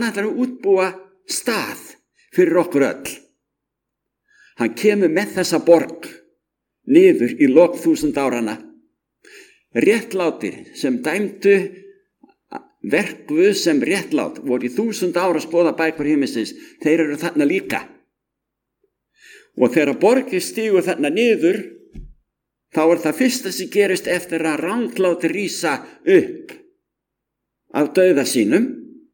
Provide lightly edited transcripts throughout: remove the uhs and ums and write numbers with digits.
ætlar að útbúa stað fyrir okkur öll. Hann kemur með þessa borg niður í lok 1000 áranna. Réttlátir sem dæmdu verk Guðs sem réttlát voru í 1000 ára að skoða bækur himmisins. Þeir eru þarna líka. Og þegar borgir stígur þarna niður, þá er það fyrsta sem gerist eftir að ranglátir rísa upp af dauða sínum,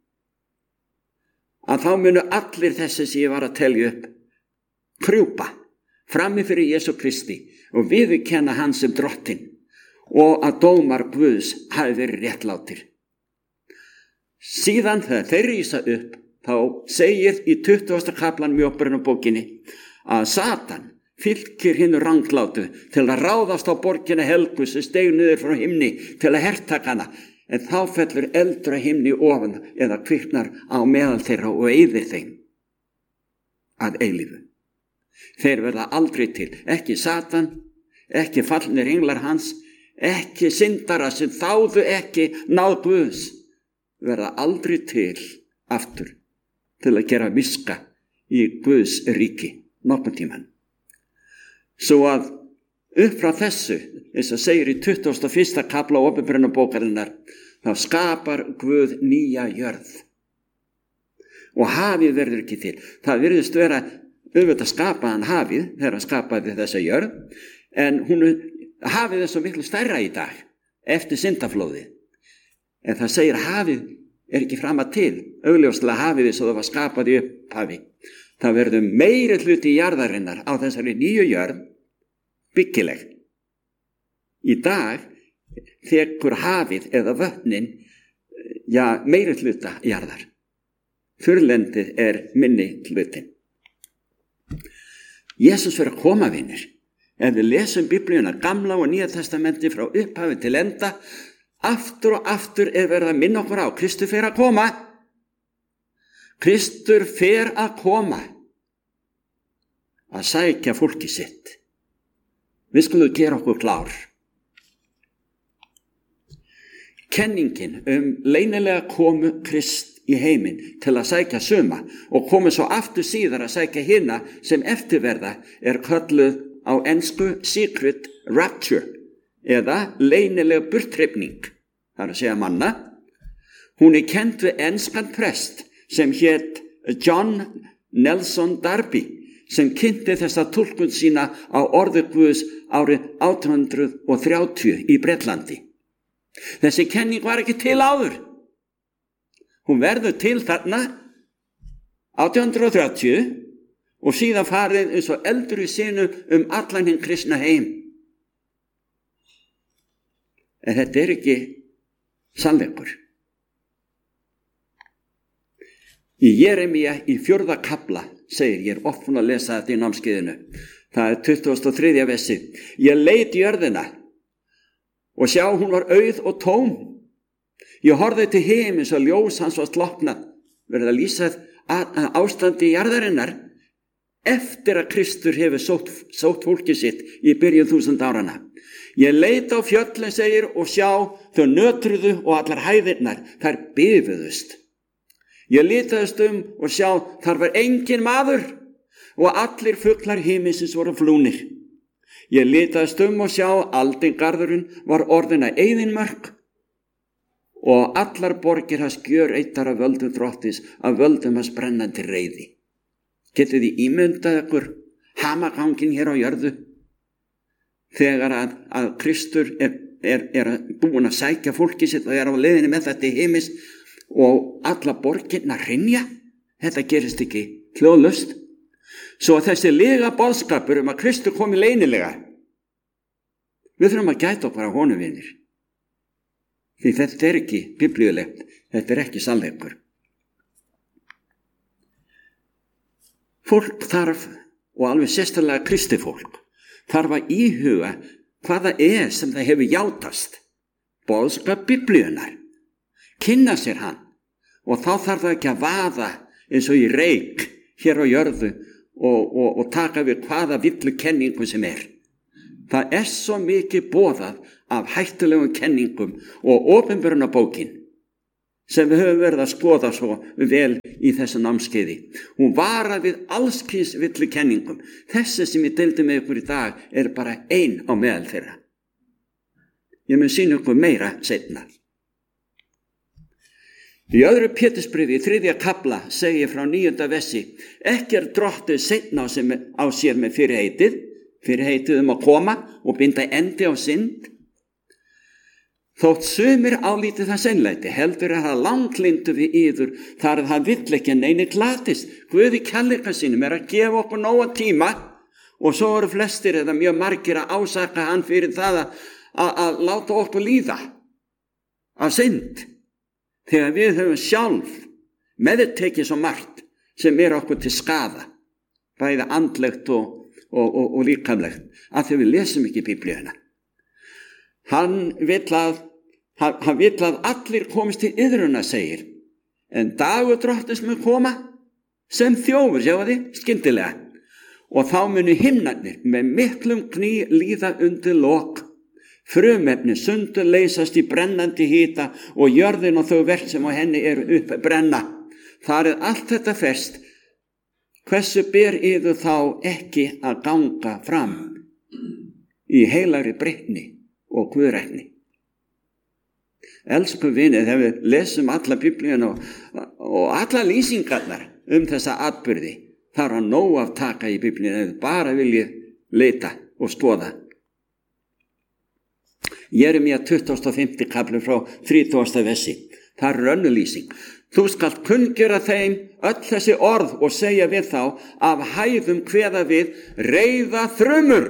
að þá munu allir þessi sem ég var að telja upp krjúpa frammi fyrir Jesú Kristi og viðurkenna hann sem drottinn og að dómar Guðs hafi verið réttlátir. Síðan þegar þeir rísa upp, þá segir í 20. kaflan Upprunabókinni að Satan fylgir hinu ranglátu til að ráðast á borgina helgu sem steig niður frá himni til að hertaka hana, en þá fellur eldur af himni ofan eða kviknar á meðal þeirra og eyðir þeim að eilífu. Þeir verða aldrei til, ekki Satan, ekki fallnir englar hans, ekki syndara sem þáðu ekki náð Guðs, verða aldrei til aftur til að gera miska í Guðs ríki nokkurn tímann. Svo að upp frá þessu, eins og segir í 21. kafla Upprunabókarinnar, þá skapar Guð nýja jörð. Og hafið verður ekki til. Það virðist vera auðvitað skapaðan hafið þegar hann skapaði þessa jörð, en hafið er svo miklu stærra í dag eftir syndaflóðið. En það segir hafið er ekki fram að til, augljóslega hafið þess að það var skapað í upphafi. Það verður meiri hluti jarðarinnar á þessari nýju jörð byggileg. Í dag þekur hafið eða vötnin meiri hluta jarðar. Þurrlendið er minni hlutin. Jesús verður að koma, vinir. Ef við lesum Biblíuna, Gamla og Nýja testamenti frá upphafi til enda, aftur og aftur er verið að minna okkur á Kristur fer að koma. Kristur fer að koma að sækja fólki sitt. Við skulum gera okkur klár. Kenningin leynilega komu Krist í heiminn til að sækja suma og komu svo aftur síðar að sækja hina sem eftirverða er kölluð á ensku secret rapture eða leynilega burthrifning, það er að segja manna. Hún er kennd við enskan prest sem hét John Nelson Darby, sem kynnti þessa túlkun sína á orði Guðs árið 1830 í Bretlandi. Þessi kenning var ekki til áður. Hún verður til þarna 1830 og síðan farið eins og eldur í sinu allan hinn kristna heim. En þetta er ekki sannleikur. Í Jeremía í 4. kafla segir, ég er oft búin að lesa þetta í námskeiðinu, það er 23. versi. Ég leit jörðina og sjá hún var auð og tóm. Ég horfði til himins og ljós hans var slokknað. Verið að lýsa ástandi jarðarinnar eftir að Kristur hefur sótt fólkið sitt í byrjun 1000 áranna. Ég leit á fjöllin, segir, og sjá þau nötruðu og allar hæðirnar, þær bifuðust. Ég litaðist og sjá þar var engin maður og allir fuglar himinsins voru flúnir. Ég litaðist og sjá aldingarðurinn var orðin að eyðimörk og allar borgir hans gjöreyddar af völdum drottins, af völdum hans brennandi reiði. Getið þið ímyndað ykkur hamagangin hér á jörðu þegar að Kristur er búin að sækja fólki sitt og er á leiðinni með þetta í heimis og alla borgirna hrynja? Þetta gerist ekki hljóðlaust. Svo þessi lega boðskapur að Kristur komi leynilega, við þurfum að gæta okkur á honum, vinir. Því þetta er ekki biblíulegt, þetta er ekki sannleikur. Fólk þarf, og alveg sérstaklega kristið þarf að íhuga hvað það er sem það hefur játast. Boðskap biblíunar. Kynna sér hann. Og þá þarf það ekki að vaða eins og í reyk hér á jörðu og taka við hvaða villu kenningu sem er. Það er svo mikið boðað af hættulegum kenningum og Opinberunarbókin sem við höfum verið að skoða svo vel í þessu námskeiði. Hún varar við allskyns villikenningum. Þessi sem ég deildi með ykkur í dag bara ein á meðal þeirra. Ég mun sýna ykkur meira seinna. Í öðru Pétursbréfi, í 3. kafla, segir frá 9. versi: ekki drottið seinna á sér með fyrirheitið að koma og binda endi á synd. Þótt sumir álítið það seinlæti, heldur að það langlindu við yður, þar að það vill ekki neini glatist. Guð í kærleika sínum að gefa okkur nóga tíma, og svo eru flestir eða mjög margir að ásaka hann fyrir það að láta okkur líða af synd, þegar við höfum sjálf meðtekið svo margt sem okkur til skaða, bæði andlegt og líkamlegt, af því við lesum ekki Biblíuna. Hann vill að allir komist til iðruna, segir, en dagur drottins mun koma sem þjófur, sjáu þið, skyndilega, og þá munu himnarnir með miklum gný líða undir lok, frumefni sundur leysast í brennandi hita og jörðin og þau verk sem á henni eru upp brenna. Þar allt þetta ferst. Hversu ber yður þá ekki að ganga fram í heilagri breytni og guðrækni? Elsku vinir, þegar við lesum alla Biblíuna og alla lýsingarnar þessa atburði, þar að nóg af taka í Biblíuna ef bara viljið leita og skoða. Jeremía 25. kafli frá 30. versi. Það önnur lýsing. Þú skalt kunngera þeim öll þessi orð og segja við þá af hæðum kveða við reiða þrumur.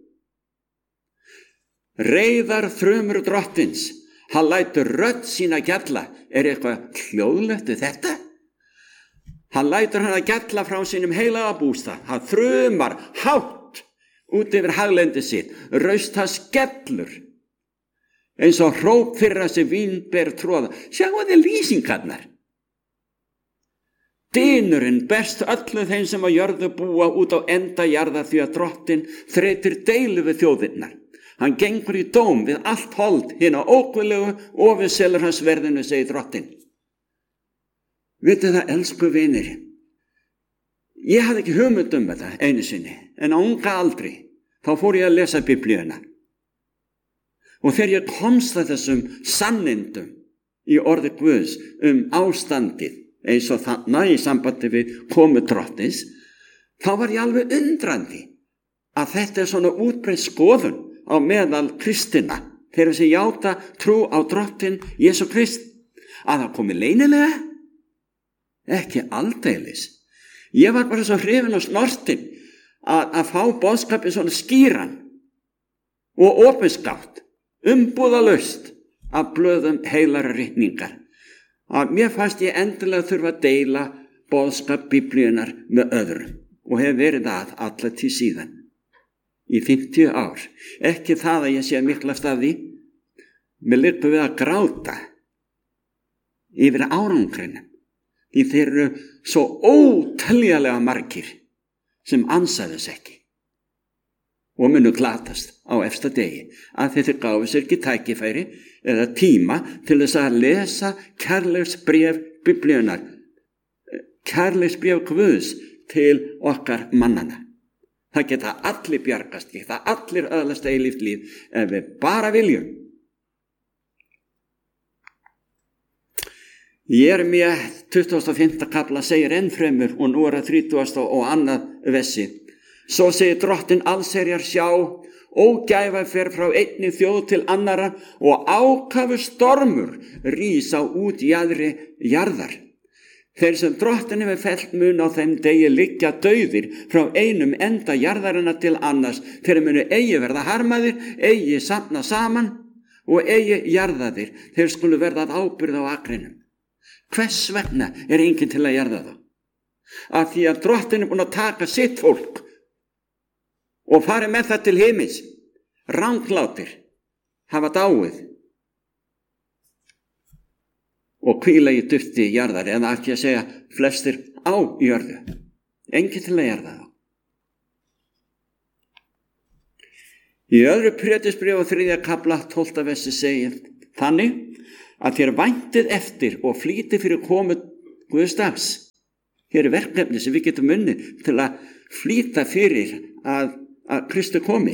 Reiðar þrumur drottins. Hann lætur rödd sína gjalla. Eitthvað hljóðlegt þetta? Hann lætur hann að gjalla frá sínum heilaga bústað. Hann þrumar hátt út yfir haglendi sitt. Raust það skellur. Eins og hróp fyrir að sem vínber tróða. Sjáu þið lýsingarnar. Dynurinn berst öllu þeim sem á jörðu búa út á enda jarðar, því að drottinn þreytir deilu við þjóðirnar. Hann gengur í dóm við allt hold hina óguðlegu og við selur hans verðinu, segir drottinn. Vitið það, elsku vinir, ég hafði ekki hugmynd þetta einu sinni, en á unga aldri þá fór ég að lesa Biblíuna. Og þegar ég komst að þessum sannindum í orði Guðs ástandið, eins og þarna í sambandi við komu drottins, þá var ég alveg undrandi að þetta svona útbreidd skoðun á meðal kristina, þeirra sem játa trú á drottin Jesú Krist, að það komi leynilega, ekki aldeilis. Ég var bara svo hrifinn og snortinn að fá boðskapið svona skýran og opinskátt, umbúðalaust af blöðum heilara ritningar. Að mér fannst ég endilega þurfa að deila boðskap Biblíunar með öðrum og hef verið það alla tíð síðan í 50 ár. Ekki það að ég sé miklast af því, mér liggur við að gráta yfir árangrinum, því þeir eru svo óteljanlega margir sem ansa þess ekki og munu glatast á efsta degi, að þeir gáfu sér ekki tækifæri eða tíma til þess að lesa kærleiksbréf Biblíunar, kærleiksbréf Guðs til okkar mannana. Það geta allir bjargast, geta allir öðlast eilíft líf ef við bara viljum. Jeremía 25. kafla segir ennfremur, og nú að 30. og annað versi. Svo segir drottinn allsherjar, sjá, ógæfa fer frá einni þjóð til annara og ákafur stormur rís á útjaðri jarðar. Þeir sem drottinn hefur fellt mun á þeim degi liggja dauðir frá einum enda jarðarinnar til annars. Þeir munu eigi verða harmaðir, eigi safna saman og eigi jarðaðir. Þeir skulu verða að ábyrgð á akrinum. Hvers vegna enginn til að jarða þá? Af því að drottinn búinn að taka sitt fólk og farið með það til himins. Ranglátir hafa dáið og hvíla í dufti jarðar, eða ekki að segja flestir á jörðu. Enginn til að jarða þá. Í öðru Pétursbréfi 3. kafla 12. versi segir þannig að þér væntið eftir og flýtið fyrir komu Guðs dags. Hér er verkefni sem við getum unnið til að flýta fyrir að Kristi komi.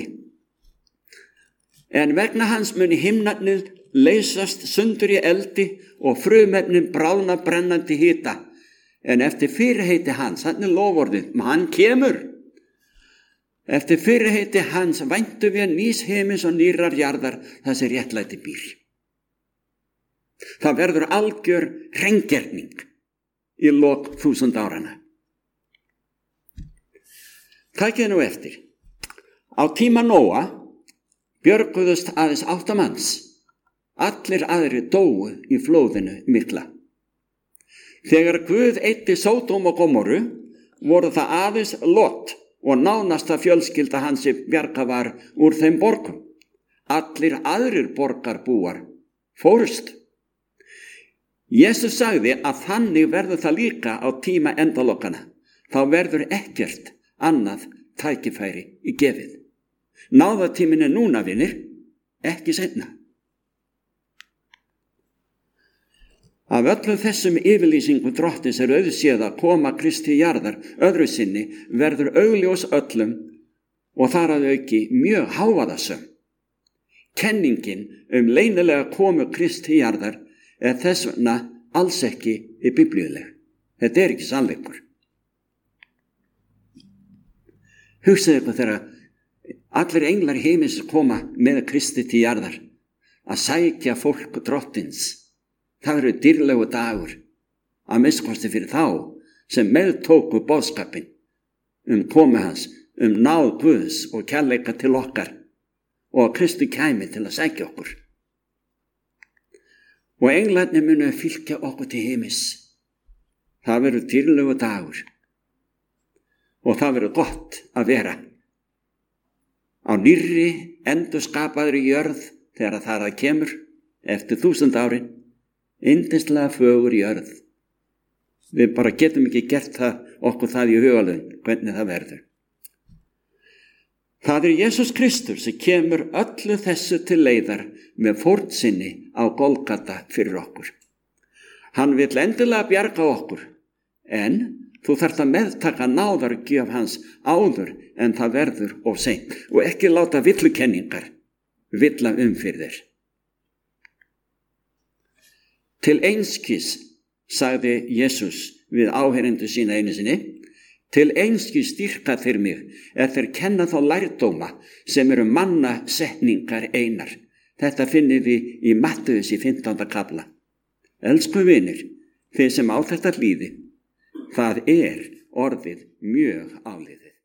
En vegna hans muni himnarnir leysast sundur í eldi og frumefnin bráðna brennandi hita. En eftir fyrirheiti hans, hann er loforðið, hann kemur. Eftir fyrirheiti hans væntum við nýs heimins og nýrrar jarðar þar sem réttlæti býr. Það verður algjör hreingerning í lok 1000 áranna. Takið nú eftir. Á tíma Nóa björguðust aðeins 8 manns. Allir aðrir dóu í flóðinu mikla. Þegar Guð eyddi Sódóm og Gómoru voru það aðeins Lot og nánasta fjölskylda hans sem bjargað var úr þeim borgum. Allir aðrir borgarbúar fórust. Jesús sagði að þannig verður það líka á tíma endalokkana. Þá verður ekkert annað tækifæri í gefið. Náðatíminn er núna, vinir, ekki seinna. Af öllum þessum yfirlýsingum Drottins er auðséð að koma Kristi jarðar öðru sinni verður augljós öllum og þar að auki mjög hávaðasöm. Kenningin leynilega komu Kristi jarðar er þess vegna alls ekki biblíuleg. Þetta er ekki sannleikur. Hugsaðu ykkur þegar allir englar heimins koma með Kristi til jarðar að sækja fólk Drottins. Það eru dýrlegu dagur, að minnsta fyrir þá sem meðtóku boðskapinn komu hans, náð Guðs og kærleika til okkar og að Kristi kæmi til að sækja okkur. Og englarnir munu fylgja okkur til heimis. Það verður dýrlegu dagur og það verður gott að vera á nýrri endurskapaðri jörð þegar það kemur eftir 1000 árin. Yndislega fögur jörð. Við bara getum ekki gert okkur það í hugalund hvernig það verður. Það er Jesús Kristur sem kemur öllu þessu til leiðar með fórn sinni á Golgata fyrir okkur. Hann vill endilega bjarga okkur, en þú þarft að meðtaka náðargjöf hans áður en það verður of seint og ekki láta villukenningar villa fyrir þér. Til einskis, sagði Jesús við áheyrendur sína einu sinni, til einskis styrka þeir mig, þeir kenna þá lærdóma sem eru mannasetningar einar. Þetta finnum við í Mattheus í 15. kafla. Elsku vinir, þeir sem á þetta hlýði, það er orðið mjög áliðið.